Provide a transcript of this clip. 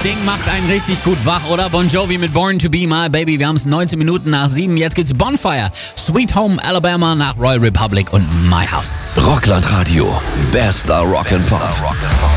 Ding macht einen richtig gut wach, oder? Bon Jovi mit Born to Be My Baby. Wir haben es 19 Minuten nach 7. Jetzt gibt's Bonfire, Sweet Home Alabama nach Royal Republic und My House. Rockland Radio. Bester Rock'n'Pop.